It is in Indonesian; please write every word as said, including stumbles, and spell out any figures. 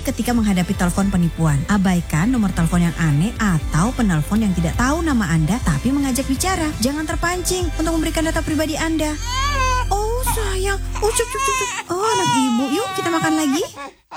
ketika menghadapi telepon penipuan. Abaikan nomor telepon yang aneh atau penelpon yang tidak tahu nama Anda tapi mengajak bicara. Jangan terpancing untuk memberikan data pribadi Anda. Oh sayang, oh cuk cuk cuk. Oh anak ibu, yuk kita makan lagi.